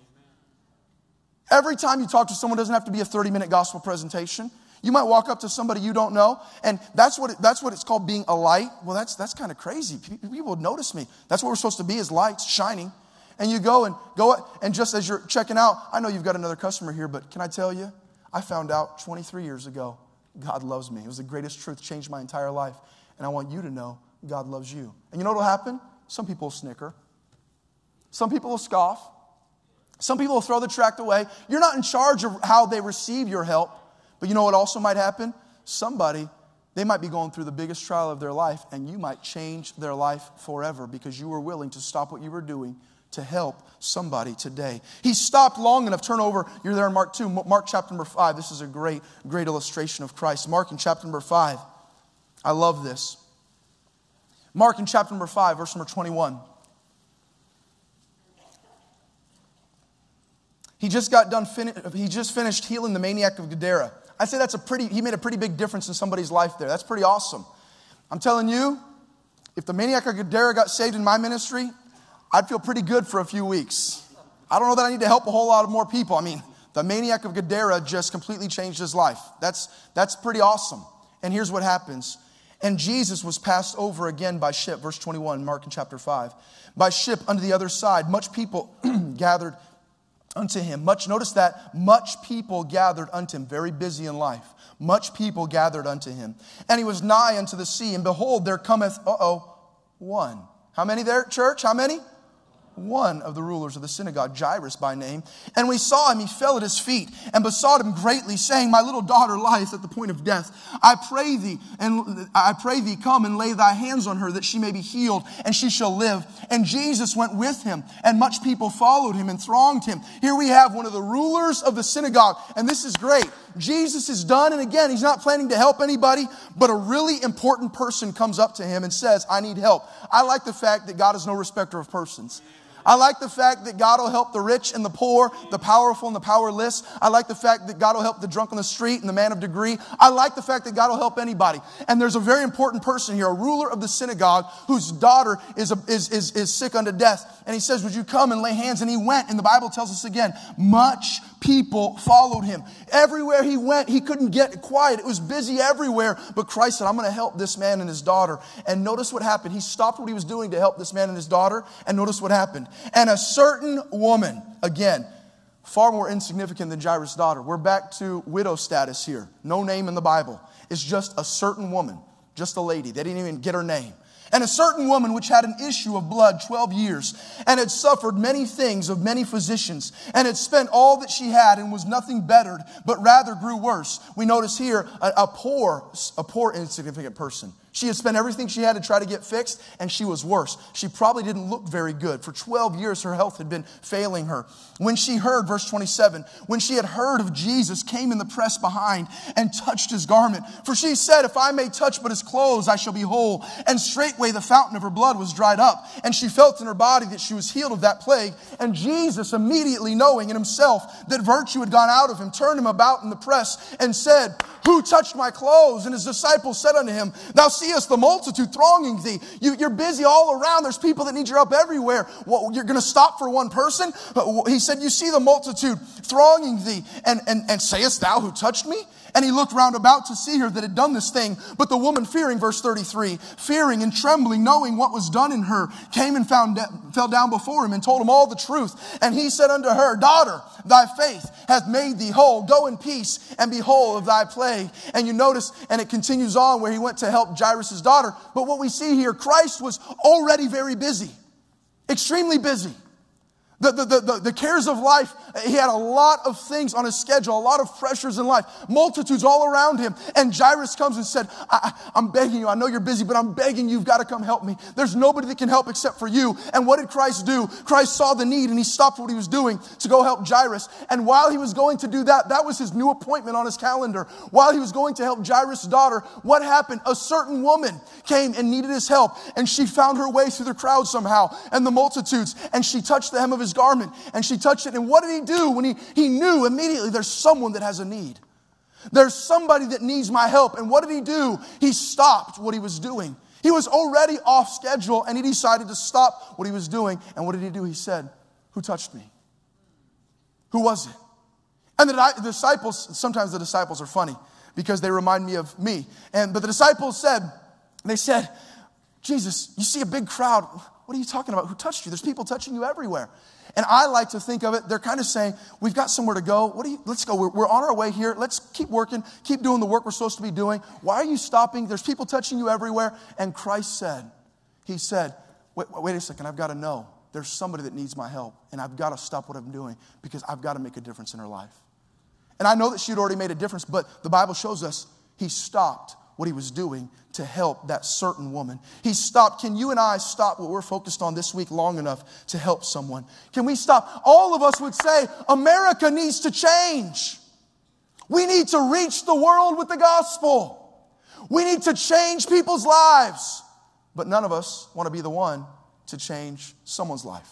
Speaker 2: Every time you talk to someone, doesn't have to be a thirty-minute gospel presentation. You might walk up to somebody you don't know, and that's what it, that's what it's called, being a light. Well, that's that's kind of crazy. People would notice me. That's what we're supposed to be, as lights shining. And you go and go, and just as you're checking out, I know you've got another customer here, but can I tell you, I found out twenty-three years ago, God loves me. It was the greatest truth, changed my entire life. And I want you to know God loves you. And you know what will happen? Some people will snicker. Some people will scoff. Some people will throw the tract away. You're not in charge of how they receive your help. But you know what also might happen? Somebody, they might be going through the biggest trial of their life, and you might change their life forever because you were willing to stop what you were doing to help somebody today. He stopped long enough. Turn over. You're there in Mark two. Mark chapter number five. This is a great, great illustration of Christ. Mark in chapter number five. I love this. Mark in chapter number five, verse number twenty-one. He just got done, fin- he just finished healing the maniac of Gadara. I say that's a pretty, he made a pretty big difference in somebody's life there. That's pretty awesome. I'm telling you, if the maniac of Gadara got saved in my ministry, I'd feel pretty good for a few weeks. I don't know that I need to help a whole lot of more people. I mean, the maniac of Gadara just completely changed his life. That's, that's pretty awesome. And here's what happens. And Jesus was passed over again by ship. Verse twenty-one, Mark in chapter five. By ship unto the other side, much people gathered unto him. Much, notice that, much people gathered unto him. Very busy in life. Much people gathered unto him. And he was nigh unto the sea, and behold, there cometh, uh-oh, one. How many there, church? How many? One of the rulers of the synagogue, Jairus by name. And we saw him, he fell at his feet and besought him greatly, saying, my little daughter lieth at the point of death. I pray thee, and I pray thee, come and lay thy hands on her, that she may be healed, and she shall live. And Jesus went with him, and much people followed him and thronged him. Here we have one of the rulers of the synagogue, and this is great. Jesus is done, and again, he's not planning to help anybody, but a really important person comes up to him and says, I need help. I like the fact that God is no respecter of persons. I like the fact that God will help the rich and the poor, the powerful and the powerless. I like the fact that God will help the drunk on the street and the man of degree. I like the fact that God will help anybody. And there's a very important person here, a ruler of the synagogue whose daughter is, a, is, is, is sick unto death. And he says, would you come and lay hands? And he went. And the Bible tells us again, much people followed him. Everywhere he went, he couldn't get quiet. It was busy everywhere. But Christ said, I'm going to help this man and his daughter. And notice what happened. He stopped what he was doing to help this man and his daughter. And notice what happened. And a certain woman, again, far more insignificant than Jairus' daughter. We're back to widow status here. No name in the Bible. It's just a certain woman, just a lady. They didn't even get her name. And a certain woman which had an issue of blood twelve years, and had suffered many things of many physicians, and had spent all that she had, and was nothing bettered, but rather grew worse. We notice here a, a poor, a poor insignificant person. She had spent everything she had to try to get fixed, and she was worse. She probably didn't look very good. For twelve years, her health had been failing her. When she heard, verse twenty-seven, when she had heard of Jesus, came in the press behind and touched his garment. For she said, if I may touch but his clothes, I shall be whole. And straightway the fountain of her blood was dried up. And she felt in her body that she was healed of that plague. And Jesus, immediately knowing in himself that virtue had gone out of him, turned him about in the press and said, who touched my clothes? And his disciples said unto him, thou seest the multitude thronging thee. You, you're busy all around. There's people that need your help everywhere. Well, you're going to stop for one person? He said, you see the multitude thronging thee, and, and, and sayest thou who touched me? And he looked round about to see her that had done this thing. But the woman, fearing, verse thirty-three, fearing and trembling, knowing what was done in her, came and found, fell down before him and told him all the truth. And he said unto her, daughter, thy faith hath made thee whole. Go in peace and be whole of thy plague. And you notice, and it continues on where he went to help Jairus' daughter. But what we see here, Christ was already very busy, extremely busy. The, the, the, the cares of life, he had a lot of things on his schedule, a lot of pressures in life, multitudes all around him. And Jairus comes and said, I, I'm begging you, I know you're busy, but I'm begging you, you've got to come help me. There's nobody that can help except for you. And what did Christ do? Christ saw the need and he stopped what he was doing to go help Jairus. And while he was going to do that, that was his new appointment on his calendar. While he was going to help Jairus' daughter, what happened? A certain woman came and needed his help. And she found her way through the crowd somehow and the multitudes. And she touched the hem of his garment, and she touched it. And what did he do when he, he knew immediately there's someone that has a need? There's somebody that needs my help. And what did he do? He stopped what he was doing. He was already off schedule, and he decided to stop what he was doing. And what did he do? He said, who touched me? Who was it? And the disciples, sometimes the disciples are funny because they remind me of me. And but the disciples said, they said, Jesus, you see a big crowd. What are you talking about? Who touched you? There's people touching you everywhere. And I like to think of it, they're kind of saying, we've got somewhere to go. What do you, let's go. We're, we're on our way here. Let's keep working, keep doing the work we're supposed to be doing. Why are you stopping? There's people touching you everywhere. And Christ said, he said, wait, wait a second, I've got to know. There's somebody that needs my help. And I've got to stop what I'm doing because I've got to make a difference in her life. And I know that she had already made a difference, but the Bible shows us he stopped what he was doing to help that certain woman. He stopped. Can you and I stop what we're focused on this week long enough to help someone? Can we stop? All of us would say, America needs to change. We need to reach the world with the gospel. We need to change people's lives. But none of us want to be the one to change someone's life.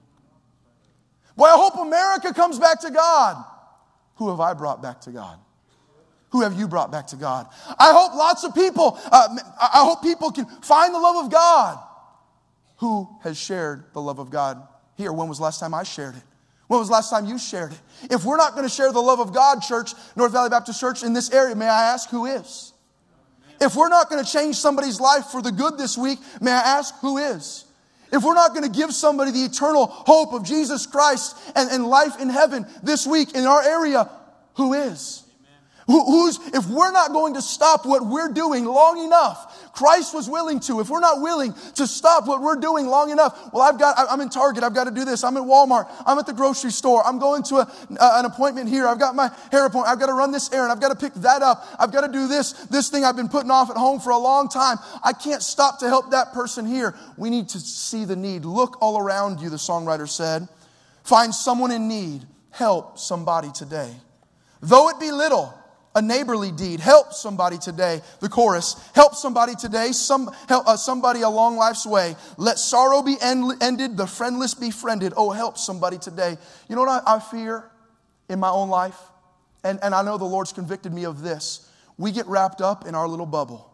Speaker 2: Boy, I hope America comes back to God. Who have I brought back to God? Who have you brought back to God? I hope lots of people, uh, I hope people can find the love of God. Who has shared the love of God here? When was the last time I shared it? When was the last time you shared it? If we're not going to share the love of God, church, North Valley Baptist Church, in this area, may I ask who is? If we're not going to change somebody's life for the good this week, may I ask who is? if we're not going to give somebody the eternal hope of Jesus Christ and, and life in heaven this week in our area, who is? Who, who's, if we're not going to stop what we're doing long enough, Christ was willing to. If we're not willing to stop what we're doing long enough, well, I've got, I'm in Target, I've got to do this. I'm at Walmart, I'm at the grocery store, I'm going to a, uh, an appointment here, I've got my hair appointment, I've got to run this errand, I've got to pick that up, I've got to do this, this thing I've been putting off at home for a long time. I can't stop to help that person here. We need to see the need. Look all around you, the songwriter said. Find someone in need. Help somebody today. Though it be little, a neighborly deed. Help somebody today. The chorus. Help somebody today. Some, help uh, somebody along life's way. Let sorrow be end, ended. The friendless be friended. Oh, help somebody today. You know what I, I fear in my own life? And, and I know the Lord's convicted me of this. We get wrapped up in our little bubble.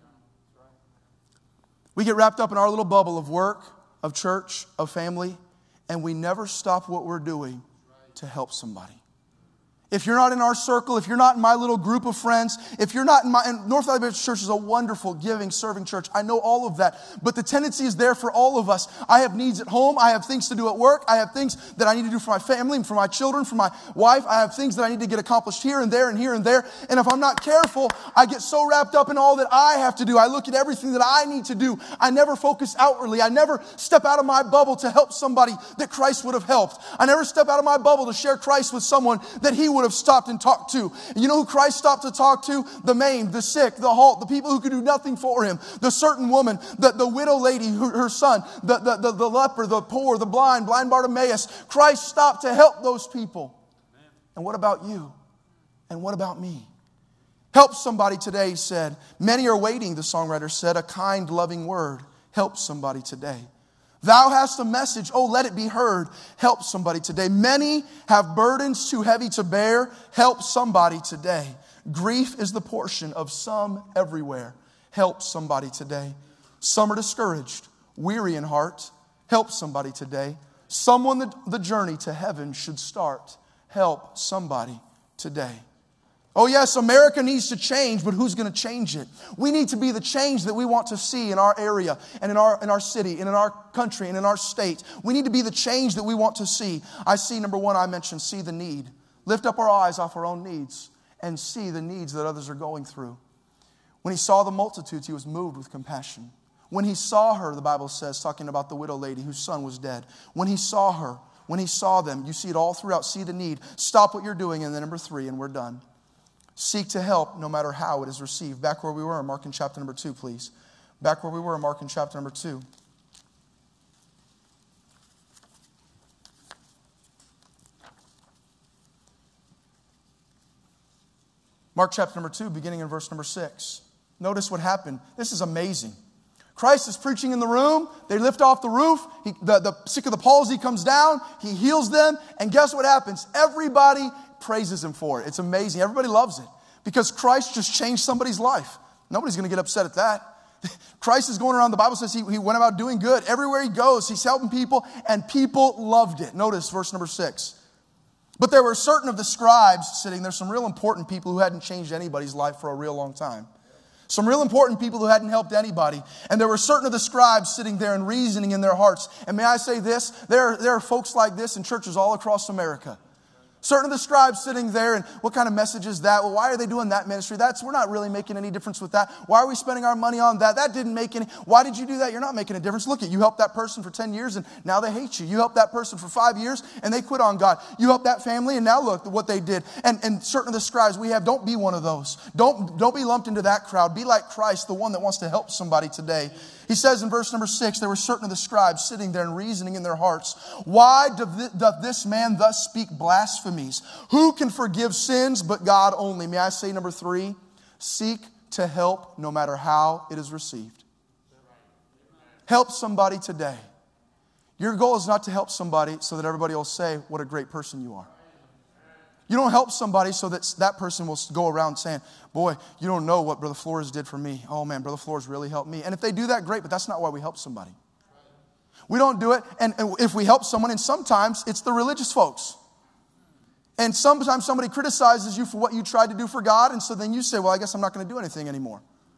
Speaker 2: We get wrapped up in our little bubble of work, of church, of family, and we never stop what we're doing to help somebody. If you're not in our circle, if you're not in my little group of friends, if you're not in my, and North Valley Baptist Church is a wonderful, giving, serving church. I know all of that. But the tendency is there for all of us. I have needs at home. I have things to do at work. I have things that I need to do for my family and for my children, for my wife. I have things that I need to get accomplished here and there and here and there. And if I'm not careful, I get so wrapped up in all that I have to do. I look at everything that I need to do. I never focus outwardly. I never step out of my bubble to help somebody that Christ would have helped. I never step out of my bubble to share Christ with someone that he would have stopped and talked to. And you know who Christ stopped to talk to? The maimed, the sick, the halt, the people who could do nothing for him. The certain woman, the, the widow lady, her, her son, the, the, the, the leper, the poor, the blind, blind Bartimaeus. Christ stopped to help those people. And what about you? And what about me? Help somebody today, he said. Many are waiting, the songwriter said, a kind, loving word. Help somebody today. Thou hast a message, oh, let it be heard. Help somebody today. Many have burdens too heavy to bear. Help somebody today. Grief is the portion of some everywhere. Help somebody today. Some are discouraged, weary in heart. Help somebody today. Someone that the journey to heaven should start. Help somebody today. Oh yes, America needs to change, but who's going to change it? We need to be the change that we want to see in our area and in our, in our city and in our country and in our state. We need to be the change that we want to see. I see, number one, I mentioned, see the need. Lift up our eyes off our own needs and see the needs that others are going through. When he saw the multitudes, he was moved with compassion. When he saw her, the Bible says, talking about the widow lady whose son was dead. When he saw her, when he saw them, you see it all throughout, see the need. Stop what you're doing, and then number three, and we're done. Seek to help no matter how it is received. Back where we were, Mark in chapter number two, please. Back where we were, Mark in chapter number two. Mark chapter number two, beginning in verse number six. Notice what happened. This is amazing. Christ is preaching in the room. They lift off the roof. He, the, the sick of the palsy comes down. He heals them. And guess what happens? Everybody praises him for it. It's amazing. Everybody loves it because Christ just changed somebody's life. Nobody's going to get upset at that. Christ is going around. The Bible says he, he went about doing good. Everywhere he goes, he's helping people, and people loved it. Notice verse number six. But there were certain of the scribes sitting there, some real important people who hadn't changed anybody's life for a real long time. Some real important people who hadn't helped anybody. And there were certain of the scribes sitting there and reasoning in their hearts. And may I say this, there, there are folks like this in churches all across America. Certain of the scribes sitting there, and what kind of message is that? Well, why are they doing that ministry? That's, we're not really making any difference with that. Why are we spending our money on that? That didn't make any, why did you do that? You're not making a difference. Look at, you helped that person for ten years and now they hate you. You helped that person for five years and they quit on God. You helped that family and now look at what they did. And, and certain of the scribes we have, don't be one of those. Don't, don't be lumped into that crowd. Be like Christ, the one that wants to help somebody today. He says in verse number six, there were certain of the scribes sitting there and reasoning in their hearts. Why doth this man thus speak blasphemies? Who can forgive sins but God only? May I say number three, seek to help no matter how it is received. Help somebody today. Your goal is not to help somebody so that everybody will say what a great person you are. You don't help somebody so that that person will go around saying, boy, you don't know what Brother Flores did for me. Oh man, Brother Flores really helped me. And if they do that, great, but that's not why we help somebody. We don't do it. And if we help someone, and sometimes it's the religious folks. And sometimes somebody criticizes you for what you tried to do for God. And so then you say, well, I guess I'm not going to do anything anymore.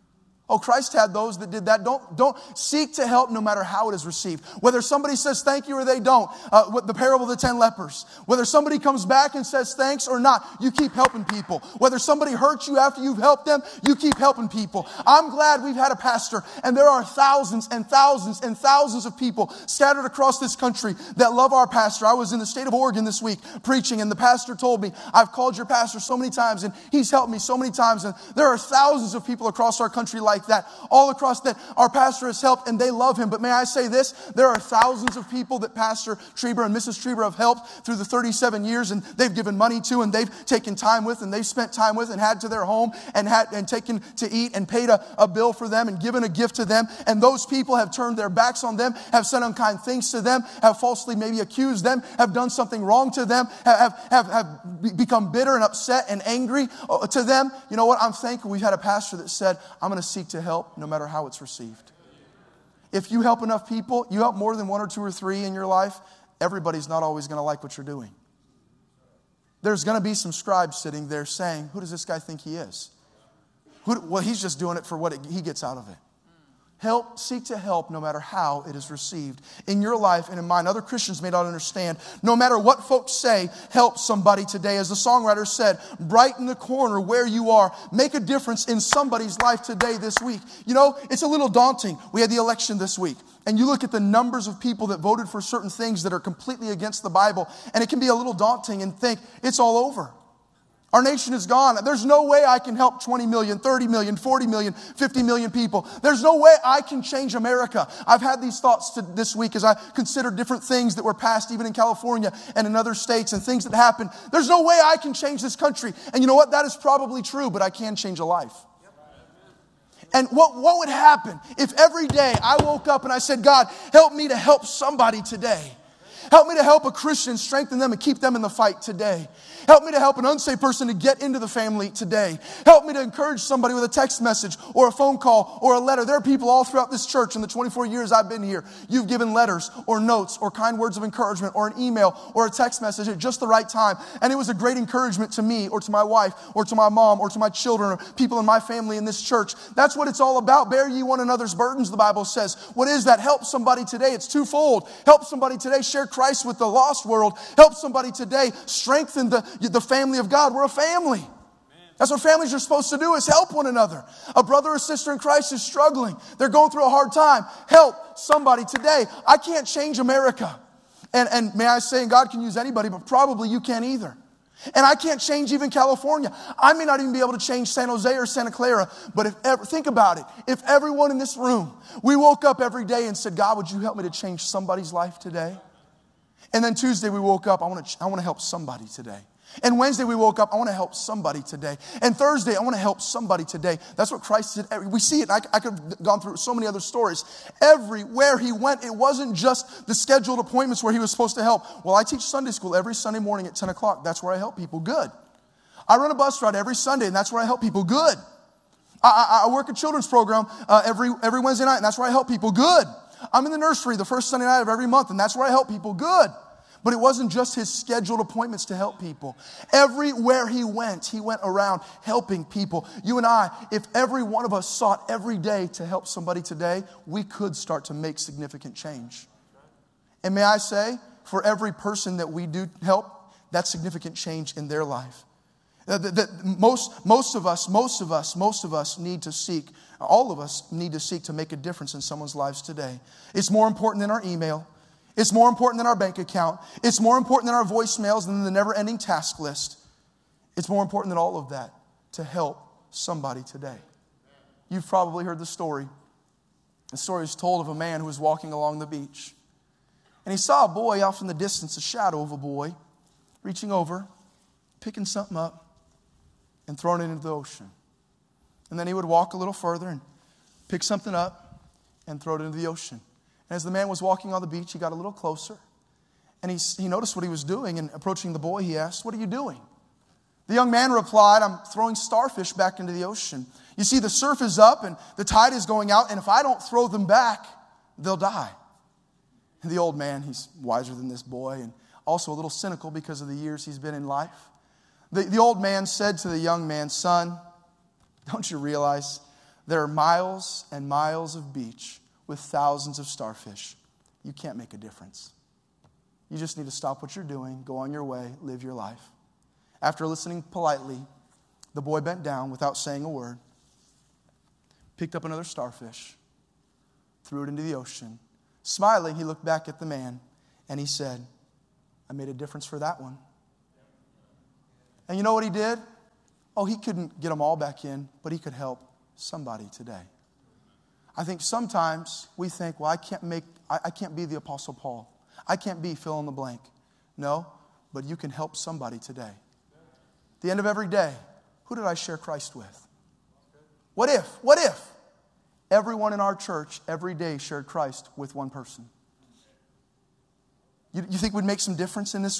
Speaker 2: Oh, Christ had those that did that. Don't, don't seek to help no matter how it is received. Whether somebody says thank you or they don't. Uh, with the parable of the ten lepers. Whether somebody comes back and says thanks or not, you keep helping people. Whether somebody hurts you after you've helped them, you keep helping people. I'm glad we've had a pastor, and there are thousands and thousands and thousands of people scattered across this country that love our pastor. I was in the state of Oregon this week preaching, and the pastor told me, I've called your pastor so many times, and he's helped me so many times. And there are thousands of people across our country like that, all across that our pastor has helped, and they love him. But may I say this, there are thousands of people that Pastor Trieber and Missus Trieber have helped through the thirty-seven years, and they've given money to, and they've taken time with, and they've spent time with, and had to their home, and had and taken to eat, and paid a, a bill for them, and given a gift to them. And those people have turned their backs on them, have said unkind things to them, have falsely maybe accused them, have done something wrong to them, have, have, have become bitter and upset and angry to them. You know what? I'm thankful we've had a pastor that said, I'm going to seek to help no matter how it's received. If you help enough people, you help more than one or two or three in your life, everybody's not always going to like what you're doing. There's going to be some scribes sitting there saying, who does this guy think he is? Who, well, he's just doing it for what it, he gets out of it. Help, seek to help no matter how it is received. In your life and in mine, other Christians may not understand. No matter what folks say, help somebody today. As the songwriter said, brighten the corner where you are. Make a difference in somebody's life today, this week. You know, it's a little daunting. We had the election this week. And you look at the numbers of people that voted for certain things that are completely against the Bible. And it can be a little daunting and think, it's all over. Our nation is gone. There's no way I can help twenty million, thirty million, forty million, fifty million people. There's no way I can change America. I've had these thoughts to this week as I considered different things that were passed even in California and in other states and things that happened. There's no way I can change this country. And you know what? That is probably true, but I can change a life. And what, what would happen if every day I woke up and I said, God, help me to help somebody today. Help me to help a Christian, strengthen them and keep them in the fight today. Help me to help an unsaved person to get into the family today. Help me to encourage somebody with a text message or a phone call or a letter. There are people all throughout this church in the twenty-four years I've been here. You've given letters or notes or kind words of encouragement or an email or a text message at just the right time. And it was a great encouragement to me or to my wife or to my mom or to my children or people in my family in this church. That's what it's all about. Bear ye one another's burdens, the Bible says. What is that? Help somebody today. It's twofold. Help somebody today share Christ with the lost world. Help somebody today strengthen the, the family of God. We're a family. That's what families are supposed to do, is help one another. A brother or sister in Christ is struggling. They're going through a hard time. Help somebody today. I can't change America. And, and may I say, and God can use anybody, but probably you can't either. And I can't change even California. I may not even be able to change San Jose or Santa Clara. But if ever, think about it. If everyone in this room, we woke up every day and said, God, would you help me to change somebody's life today? And then Tuesday we woke up, I want to I want to help somebody today. And Wednesday we woke up, I want to help somebody today. And Thursday, I want to help somebody today. That's what Christ did. We see it. I, I could have gone through so many other stories. Everywhere he went, it wasn't just the scheduled appointments where he was supposed to help. Well, I teach Sunday school every Sunday morning at ten o'clock. That's where I help people. Good. I run a bus route every Sunday, and that's where I help people. Good. I, I, I work a children's program uh, every, every Wednesday night, and that's where I help people. Good. I'm in the nursery the first Sunday night of every month, and that's where I help people. Good. But it wasn't just his scheduled appointments to help people. Everywhere he went, he went around helping people. You and I, if every one of us sought every day to help somebody today, we could start to make significant change. And may I say, for every person that we do help, that's significant change in their life. That, that most, most of us, most of us, most of us need to seek, all of us need to seek to make a difference in someone's lives today. It's more important than our email. It's more important than our bank account. It's more important than our voicemails, than the never-ending task list. It's more important than all of that to help somebody today. You've probably heard the story. The story is told of a man who was walking along the beach. And he saw a boy off in the distance, a shadow of a boy, reaching over, picking something up, and throwing it into the ocean. And then he would walk a little further and pick something up and throw it into the ocean. And as the man was walking on the beach, he got a little closer. And he, he noticed what he was doing. And approaching the boy, he asked, "What are you doing?" The young man replied, "I'm throwing starfish back into the ocean. You see, the surf is up and the tide is going out. And if I don't throw them back, they'll die." And the old man, he's wiser than this boy and also a little cynical because of the years he's been in life. The, the old man said to the young man, "Son, don't you realize There are miles and miles of beach with thousands of starfish. You can't make a difference. You just need to stop what you're doing, go on your way, live your life. After listening politely, the boy bent down without saying a word, picked up another starfish, threw it into the ocean. Smiling, he looked back at the man and he said, I made a difference for that one. And you know what he did? Oh, he couldn't get them all back in, but he could help somebody today. I think sometimes we think, well, I can't make, I, I can't be the Apostle Paul. I can't be fill in the blank. No, but you can help somebody today. At the end of every day, who did I share Christ with? What if, what if everyone in our church every day shared Christ with one person? You, you think we'd make some difference in this